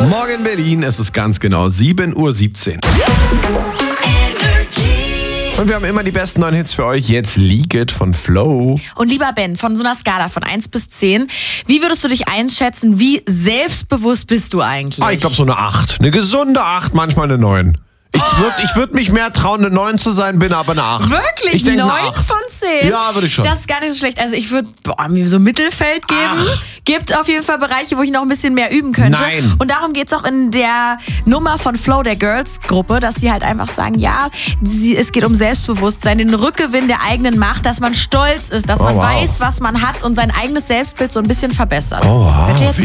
Morgen in Berlin ist es ganz genau 7:17 Uhr. Und wir haben immer die besten neuen Hits für euch. Jetzt Leak It von Flo. Und lieber Ben, von so einer Skala von 1 bis 10, wie würdest du dich einschätzen? Wie selbstbewusst bist du eigentlich? Ich glaube so eine 8. Eine gesunde 8, manchmal eine 9. Ich würd mich mehr trauen, eine 9 zu sein, bin aber eine 8. Wirklich? Ich denk 9 eine 8. von 10? Ja, würde ich schon. Das ist gar nicht so schlecht. Also ich würde mir so Mittelfeld geben. Gibt auf jeden Fall Bereiche, wo ich noch ein bisschen mehr üben könnte. Nein. Und darum geht es auch in der Nummer von Flo, der Girls-Gruppe, dass die halt einfach sagen, ja, es geht um Selbstbewusstsein, den Rückgewinn der eigenen Macht, dass man stolz ist, dass man weiß, was man hat und sein eigenes Selbstbild so ein bisschen verbessert. Oh, Hört ihr jetzt